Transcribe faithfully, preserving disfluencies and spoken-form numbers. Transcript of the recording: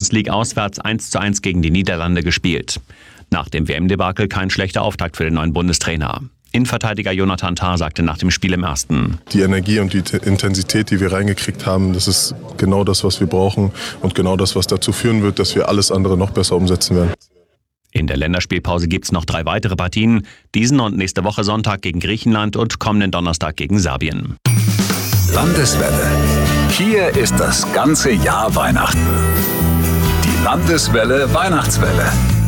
Nations League auswärts eins zu eins gegen die Niederlande gespielt. Nach dem W M-Debakel kein schlechter Auftakt für den neuen Bundestrainer. Innenverteidiger Jonathan Tah sagte nach dem Spiel im ersten: Die Energie und die Intensität, die wir reingekriegt haben, das ist genau das, was wir brauchen und genau das, was dazu führen wird, dass wir alles andere noch besser umsetzen werden. In der Länderspielpause gibt es noch drei weitere Partien. Diesen und nächste Woche Sonntag gegen Griechenland und kommenden Donnerstag gegen Serbien. Landeswelle. Hier ist das ganze Jahr Weihnachten. Die Landeswelle Weihnachtswelle.